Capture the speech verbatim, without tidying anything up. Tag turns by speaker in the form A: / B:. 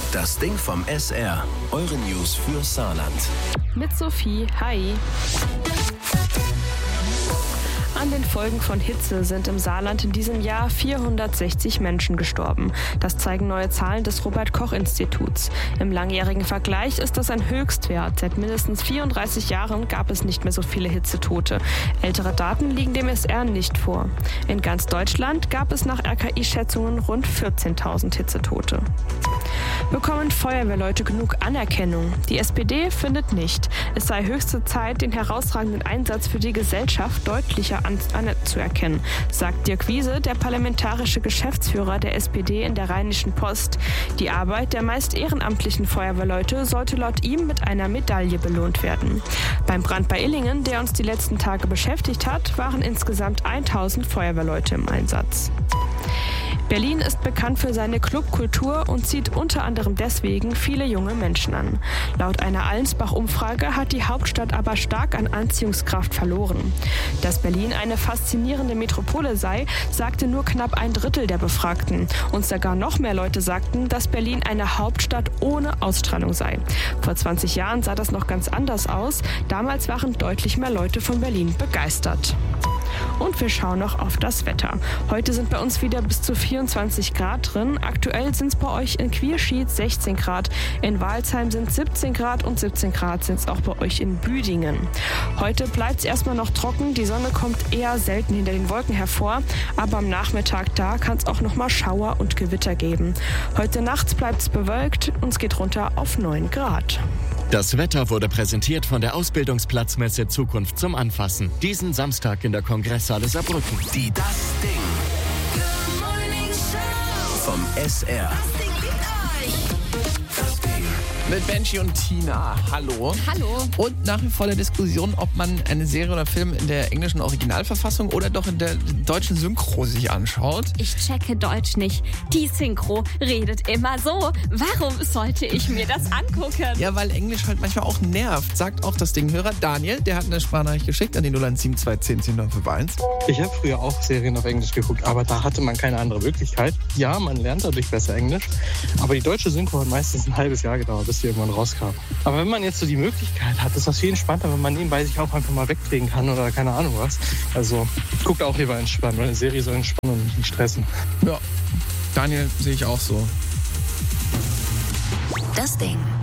A: Das Ding vom S R. Eure News für Saarland.
B: Mit Sophie, hi. An den Folgen von Hitze sind im Saarland in diesem Jahr vierhundertsechzig Menschen gestorben. Das zeigen neue Zahlen des Robert-Koch-Instituts. Im langjährigen Vergleich ist das ein Höchstwert. Seit mindestens vierunddreißig Jahren gab es nicht mehr so viele Hitzetote. Ältere Daten liegen dem S R nicht vor. In ganz Deutschland gab es nach R K I-Schätzungen rund vierzehntausend Hitzetote. Bekommen Feuerwehrleute genug Anerkennung? Die S P D findet nicht. Es sei höchste Zeit, den herausragenden Einsatz für die Gesellschaft deutlicher anzuerkennen, sagt Dirk Wiese, der parlamentarische Geschäftsführer der S P D in der Rheinischen Post. Die Arbeit der meist ehrenamtlichen Feuerwehrleute sollte laut ihm mit einer Medaille belohnt werden. Beim Brand bei Illingen, der uns die letzten Tage beschäftigt hat, waren insgesamt tausend Feuerwehrleute im Einsatz. Berlin ist bekannt für seine Clubkultur und zieht unter anderem deswegen viele junge Menschen an. Laut einer Allensbach-Umfrage hat die Hauptstadt aber stark an Anziehungskraft verloren. Dass Berlin eine faszinierende Metropole sei, sagte nur knapp ein Drittel der Befragten. Und sogar noch mehr Leute sagten, dass Berlin eine Hauptstadt ohne Ausstrahlung sei. Vor zwanzig Jahren sah das noch ganz anders aus. Damals waren deutlich mehr Leute von Berlin begeistert. Und wir schauen noch auf das Wetter. Heute sind bei uns wieder bis zu vierundzwanzig Grad drin. Aktuell sind es bei euch in Quierschied sechzehn Grad, in Walsheim sind siebzehn Grad und siebzehn Grad sind es auch bei euch in Büdingen. Heute bleibt es erstmal noch trocken, die Sonne kommt eher selten hinter den Wolken hervor, aber am Nachmittag da kann es auch noch mal Schauer und Gewitter geben. Heute nachts bleibt es bewölkt und es geht runter auf neun Grad.
C: Das Wetter wurde präsentiert von der Ausbildungsplatzmesse Zukunft zum Anfassen. Diesen Samstag in der Kongresshalle Saarbrücken.
A: Die Das Ding vom S R.
D: Mit Benji und Tina. Hallo.
E: Hallo.
D: Und nach wie vor der Diskussion, ob man eine Serie oder Film in der englischen Originalverfassung oder doch in der deutschen Synchro sich anschaut.
E: Ich checke Deutsch nicht. Die Synchro redet immer so. Warum sollte ich mir das angucken?
D: Ja, weil Englisch halt manchmal auch nervt, sagt auch das Dinghörer Daniel. Der hat eine Sprachnachricht geschickt an die null eins sieben zwei zehn zehn neun fünf eins.
F: Ich habe früher auch Serien auf Englisch geguckt, aber da hatte man keine andere Möglichkeit. Ja, man lernt dadurch besser Englisch, aber die deutsche Synchro hat meistens ein halbes Jahr gedauert, bis die irgendwann rauskam. Aber wenn man jetzt so die Möglichkeit hat, ist das viel entspannter, wenn man nebenbei sich auch einfach mal wegkriegen kann oder keine Ahnung was. Also guckt auch lieber entspannt, weil eine Serie soll entspannen und nicht stressen.
D: Ja, Daniel sehe ich auch so.
A: Das Ding.